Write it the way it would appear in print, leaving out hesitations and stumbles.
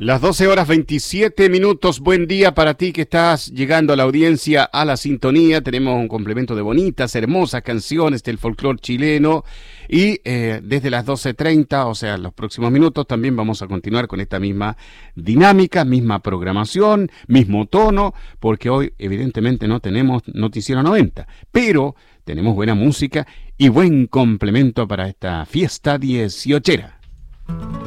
Las 12 horas 27 minutos. Buen día para ti que estás llegando a la audiencia, a la sintonía. Tenemos un complemento de bonitas, hermosas canciones del folclore chileno. Y desde las 12:30, o sea, los próximos minutos, también vamos a continuar con esta misma dinámica, misma programación, mismo tono, porque hoy evidentemente no tenemos Noticiero 90, pero tenemos buena música y buen complemento para esta fiesta 18era.